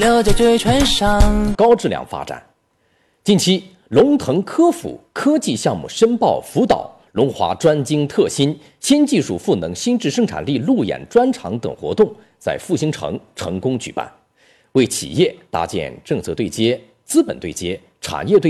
留在嘴唇上。 高质量发展。近期，龙腾科辅科技项目申报辅导、龙华专精特新、新技术赋能新质生产力路演专场等活动在复兴城成功举办，为企业搭建政策对接、资本对接、产业对接